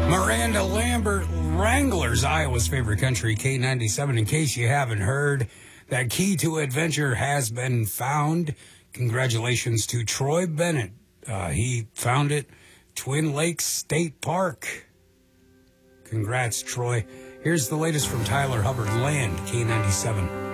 Miranda Lambert, Wranglers, Iowa's favorite country, K97. In case you haven't heard, that key to adventure has been found. Congratulations to Troy Bennett. He found it, Twin Lakes State Park. Congrats, Troy. Here's the latest from Tyler Hubbard, Land, K97.